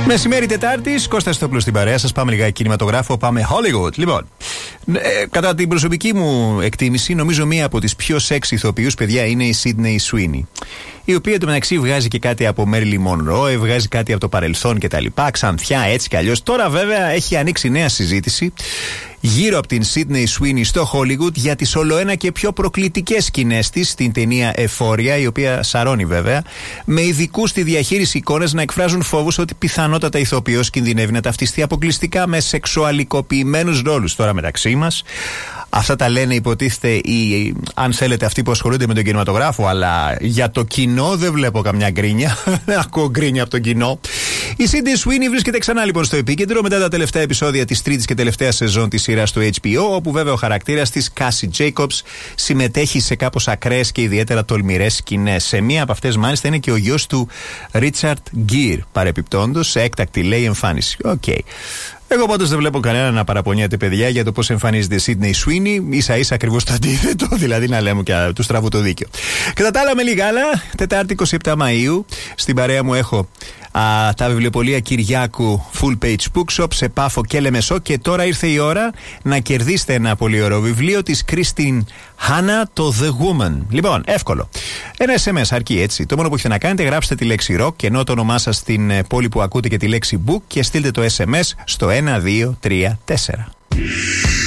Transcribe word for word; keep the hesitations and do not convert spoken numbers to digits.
Μεσημέρι Τετάρτης, Κώστας Στόπουλος στην παρέα σας. Πάμε λιγάκι κινηματογράφο, πάμε Hollywood. Λοιπόν, ε, κατά την προσωπική μου εκτίμηση, νομίζω μία από τις πιο σεξ ηθοποιούς, παιδιά, είναι η Sydney Sweeney. Η οποία εντωμεταξύ βγάζει και κάτι από Marilyn Monroe, βγάζει κάτι από το παρελθόν κτλ. Ξανθιά έτσι κι αλλιώς. Τώρα βέβαια έχει ανοίξει νέα συζήτηση γύρω από την Sydney Sweeney στο Hollywood για τις ολοένα και πιο προκλητικές σκηνές της στην ταινία Euphoria, η οποία σαρώνει βέβαια, με ειδικούς στη διαχείριση εικόνες να εκφράζουν φόβους ότι πιθανότατα ηθοποιός κινδυνεύει να ταυτιστεί αποκλειστικά με σεξουαλικοποιημένους ρόλους. Τώρα μεταξύ μας, αυτά τα λένε υποτίθεται οι, αν θέλετε, αυτοί που ασχολούνται με τον κινηματογράφο, αλλά για το κοινό δεν βλέπω καμιά γκρίνια. Δεν ακούω γκρίνια από τον κοινό. Η Sydney Sweeney βρίσκεται ξανά λοιπόν στο επίκεντρο μετά τα τελευταία επεισόδια της τρίτης και τελευταία σεζόν της σειράς του έιτς μπι ο, όπου βέβαια ο χαρακτήρας της Cassie Jacobs συμμετέχει σε κάπως ακραίες και ιδιαίτερα τολμηρές σκηνές. Σε μία από αυτές μάλιστα είναι και ο γιος του Richard Gere, παρεπιπτόντως, σε έκτακτη λέει εμφάνιση. Οκ. Okay. Εγώ πάντως δεν βλέπω κανένα να παραπονιέται, παιδιά, για το πώς εμφανίζεται η Sydney Sweeney. Ίσα ίσα ακριβώς το αντίθετο, δηλαδή να λέμε και του στραβού το δίκιο. Κατά τα άλλα, με λίγα άλλα, Τετάρτη εικοστή επτάτη Μαΐου, στην παρέα μου έχω α, τα βιβλιοπωλεία Κυριάκου Full Page Bookshop σε Πάφο και Λεμεσό. Και τώρα ήρθε η ώρα να κερδίσετε ένα πολύ ωραίο βιβλίο της Christine Hanna, το The Woman. Λοιπόν, εύκολο. Ένα ες εμ ες αρκεί, έτσι. Το μόνο που έχετε να κάνετε, γράψτε τη λέξη rock και ενώ το όνομά σας στην πόλη που ακούτε και τη λέξη book και στείλτε το ες εμ ες στο ένα δύο τρία τέσσερα.